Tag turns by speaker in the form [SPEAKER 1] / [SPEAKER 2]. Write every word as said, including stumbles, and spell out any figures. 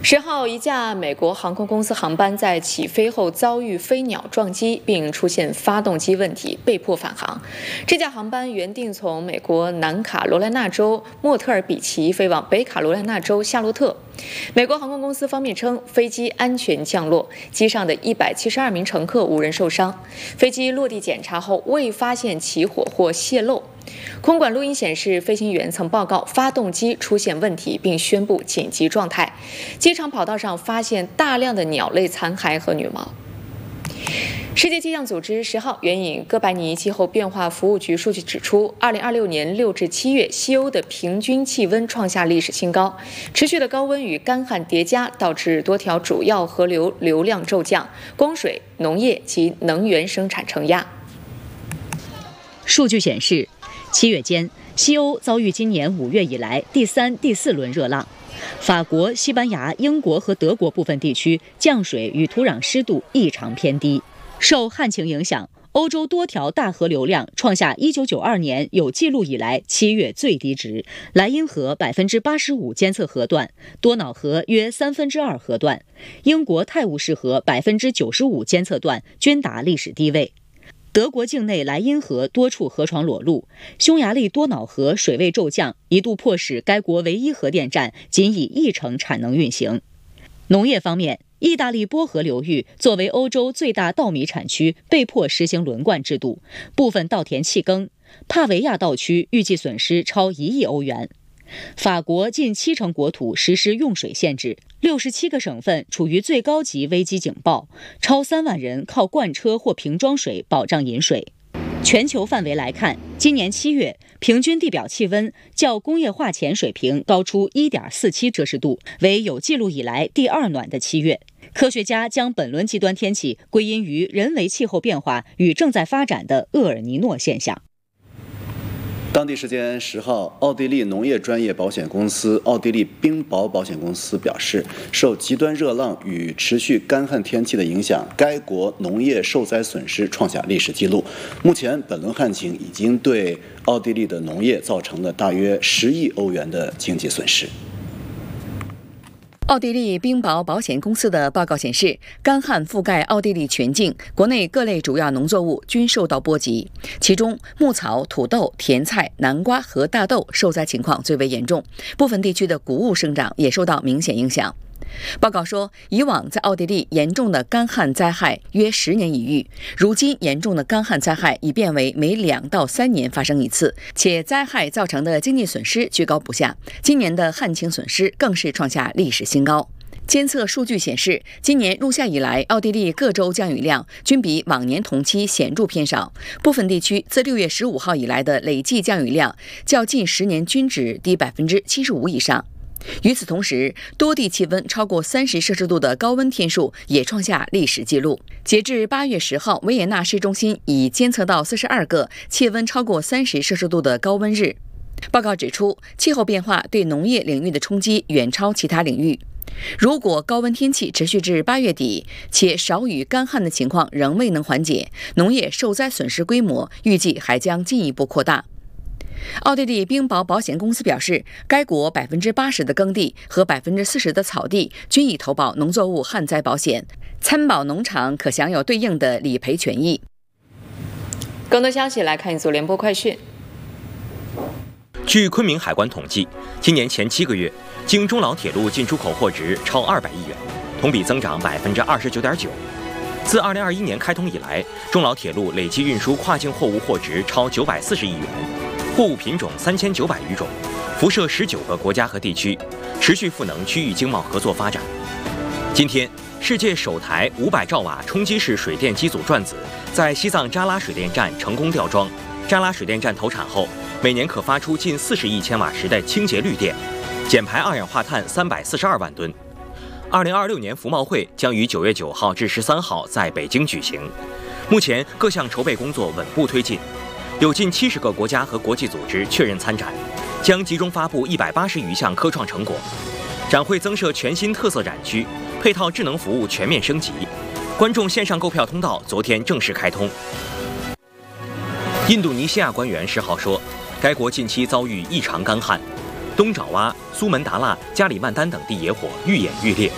[SPEAKER 1] 十号，一架美国航空公司航班在起飞后遭遇飞鸟撞击，并出现发动机问题，被迫返航。这架航班原定从美国南卡罗来纳州莫特尔比奇飞往北卡罗来纳州夏洛特。美国航空公司方面称，飞机安全降落，机上的一百七十二名乘客无人受伤。飞机落地检查后未发现起火或泄漏。空管录音显示，飞行员曾报告发动机出现问题，并宣布紧急状态。机场跑道上发现大量的鸟类残骸和羽毛。世界气象组织十号援引哥白尼气候变化服务局数据指出，二零二六年六至七月西欧的平均气温创下历史新高，持续的高温与干旱叠加，导致多条主要河流流量骤降，供水、农业及能源生产承压。
[SPEAKER 2] 数据显示，七月间，西欧遭遇今年五月以来第三、第四轮热浪。法国、西班牙、英国和德国部分地区降水与土壤湿度异常偏低。受旱情影响，欧洲多条大河流量创下一九九二年有记录以来七月最低值。莱茵河百分之八十五监测河段，多瑙河约三分之二河段，英国泰晤士河百分之九十五监测段均达历史低位。德国境内莱茵河多处河床裸露，匈牙利多瑙河水位骤降，一度迫使该国唯一核电站仅以一成产能运行。农业方面，意大利波河流域作为欧洲最大稻米产区，被迫实行轮灌制度，部分稻田弃耕。帕维亚稻区预计损失超一亿欧元。法国近七成国土实施用水限制，六十七个省份处于最高级危机警报，超三万人靠罐车或瓶装水保障饮水。全球范围来看，今年七月平均地表气温较工业化前水平高出 一点四七摄氏度，为有记录以来第二暖的七月。科学家将本轮极端天气归因于人为气候变化与正在发展的厄尔尼诺现象。
[SPEAKER 3] 当地时间十号，奥地利农业专业保险公司奥地利冰雹保险公司表示，受极端热浪与持续干旱天气的影响，该国农业受灾损失创下历史纪录。目前，本轮旱情已经对奥地利的农业造成了大约十亿欧元的经济损失。
[SPEAKER 1] 奥地利冰雹保险公司的报告显示，干旱覆盖奥地利全境，国内各类主要农作物均受到波及，其中牧草、土豆、甜菜、南瓜和大豆受灾情况最为严重，部分地区的谷物生长也受到明显影响。报告说，以往在奥地利严重的干旱灾害约十年一遇，如今严重的干旱灾害已变为每两到三年发生一次，且灾害造成的经济损失居高不下。今年的旱情损失更是创下历史新高。监测数据显示，今年入夏以来，奥地利各州降雨量均比往年同期显著偏少，部分地区自六月十五号以来的累计降雨量较近十年均值低百分之七十五以上。与此同时，多地气温超过三十摄氏度的高温天数也创下历史纪录。截至八月十号，维也纳市中心已监测到四十二个气温超过三十摄氏度的高温日。报告指出，气候变化对农业领域的冲击远超其他领域。如果高温天气持续至八月底，且少雨干旱的情况仍未能缓解，农业受灾损失规模预计还将进一步扩大。奥地利冰雹保险公司表示，该国百分之八十的耕地和百分之四十的草地均已投保农作物旱灾保险，参保农场可享有对应的理赔权益。更多消息来看一组联播快讯。
[SPEAKER 4] 据昆明海关统计，今年前七个月，经中老铁路进出口货值超二百亿元，同比增长百分之二十九点九。自二零二一年开通以来，中老铁路累计运输跨境货物货值超九百四十亿元。货物品种三千九百余种，辐射十九个国家和地区，持续赋能区域经贸合作发展。今天，世界首台五百兆瓦冲击式水电机组转子在西藏扎拉水电站成功吊装。扎拉水电站投产后，每年可发出近四十亿千瓦时的清洁绿电，减排二氧化碳三百四十二万吨。二零二六年服贸会将于九月九号至十三号在北京举行。目前各项筹备工作稳步推进。有近七十个国家和国际组织确认参展，将集中发布一百八十余项科创成果。展会增设全新特色展区，配套智能服务全面升级。观众线上购票通道昨天正式开通。印度尼西亚官员十号说，该国近期遭遇异常干旱，东爪哇、苏门答腊、加里曼丹等地野火愈演愈烈，